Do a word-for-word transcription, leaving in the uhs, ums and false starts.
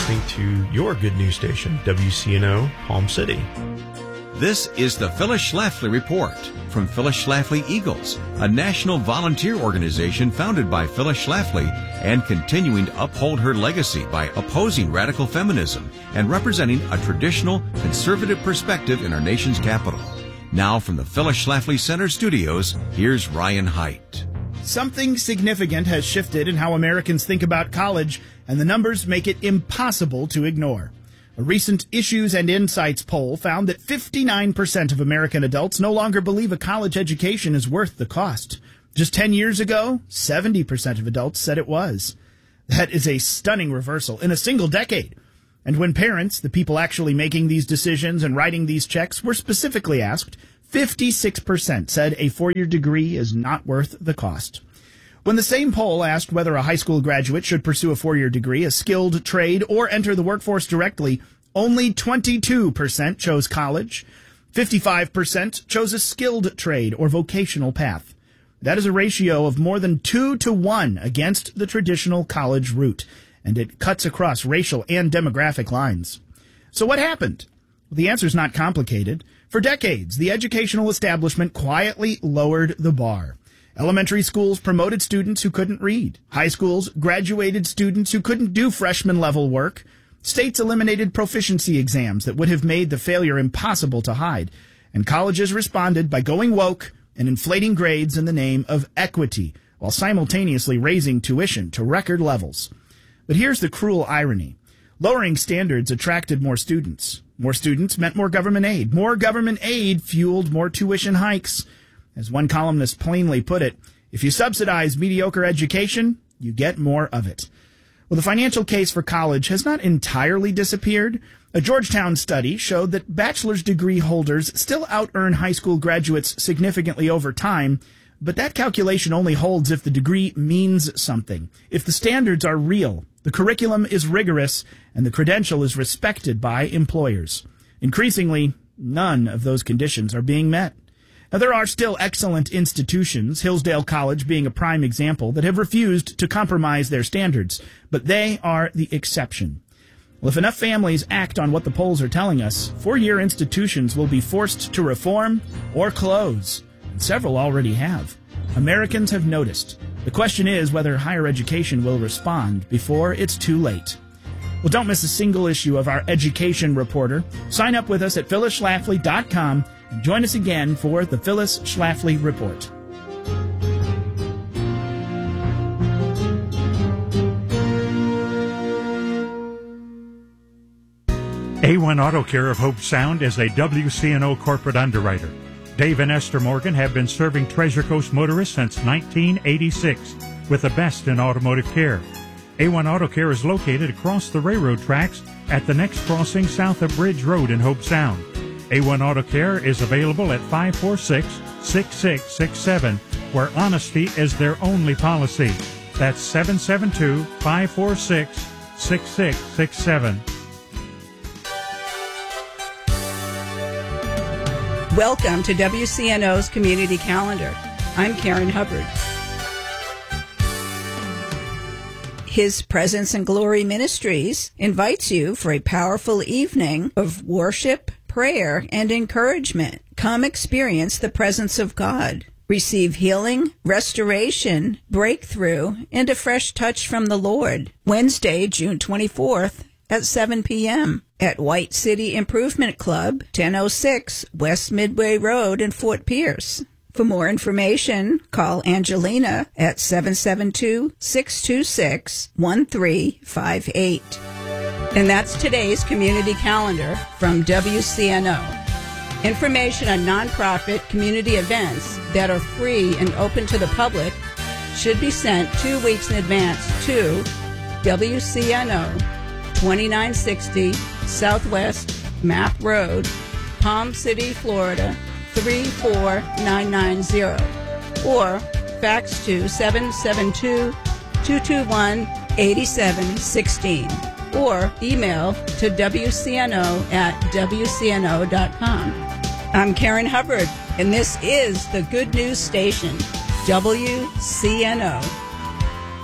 listening to your good news station, W C N O Palm City. This is the Phyllis Schlafly Report from Phyllis Schlafly Eagles, a national volunteer organization founded by Phyllis Schlafly and continuing to uphold her legacy by opposing radical feminism and representing a traditional conservative perspective in our nation's capital. Now from the Phyllis Schlafly Center studios, here's Ryan Haidt. Something significant has shifted in how Americans think about college, and the numbers make it impossible to ignore. A recent Issues and Insights poll found that fifty-nine percent of American adults no longer believe a college education is worth the cost. Just ten years ago, seventy percent of adults said it was. That is a stunning reversal in a single decade. And when parents, the people actually making these decisions and writing these checks, were specifically asked, fifty-six percent said a four-year degree is not worth the cost. When the same poll asked whether a high school graduate should pursue a four-year degree, a skilled trade, or enter the workforce directly, only twenty-two percent chose college. fifty-five percent chose a skilled trade or vocational path. That is a ratio of more than two to one against the traditional college route, and it cuts across racial and demographic lines. So what happened? Well, the answer is not complicated. For decades, the educational establishment quietly lowered the bar. Elementary schools promoted students who couldn't read. High schools graduated students who couldn't do freshman-level work. States eliminated proficiency exams that would have made the failure impossible to hide. And colleges responded by going woke and inflating grades in the name of equity, while simultaneously raising tuition to record levels. But here's the cruel irony. Lowering standards attracted more students. More students meant more government aid. More government aid fueled more tuition hikes. As one columnist plainly put it, if you subsidize mediocre education, you get more of it. Well, the financial case for college has not entirely disappeared. A Georgetown study showed that bachelor's degree holders still out-earn high school graduates significantly over time, but that calculation only holds if the degree means something, if the standards are real, the curriculum is rigorous, and the credential is respected by employers. Increasingly, none of those conditions are being met. Now, there are still excellent institutions, Hillsdale College being a prime example, that have refused to compromise their standards, but they are the exception. Well, if enough families act on what the polls are telling us, four-year institutions will be forced to reform or close, and several already have. Americans have noticed. The question is whether higher education will respond before it's too late. Well, don't miss a single issue of our Education Reporter. Sign up with us at phyllis schlafly dot com and join us again for the Phyllis Schlafly Report. A one Auto Care of Hope Sound is a W C N O corporate underwriter. Dave and Esther Morgan have been serving Treasure Coast motorists since nineteen eighty-six with the best in automotive care. A one Auto Care is located across the railroad tracks at the next crossing south of Bridge Road in Hope Sound. A one Auto Care is available at five four six, six six six seven, where honesty is their only policy. That's seven seven two, five four six, six six six seven. Welcome to W C N O's Community Calendar. I'm Karen Hubbard. His Presence and Glory Ministries invites you for a powerful evening of worship, prayer, and encouragement. Come experience the presence of God. Receive healing, restoration, breakthrough, and a fresh touch from the Lord. Wednesday, June twenty-fourth at seven p.m. at White City Improvement Club, ten oh six West Midway Road in Fort Pierce. For more information, call Angelina at seven seven two, six two six, one three five eight. And that's today's community calendar from W C N O. Information on nonprofit community events that are free and open to the public should be sent two weeks in advance to W C N O, twenty-nine sixty Southwest Map Road, Palm City, Florida, three four nine nine zero, or fax to seven seven two, two two one, eight seven one six, or email to W C N O at W C N O dot com. I'm Karen Hubbard, and this is the Good News Station, W C N O.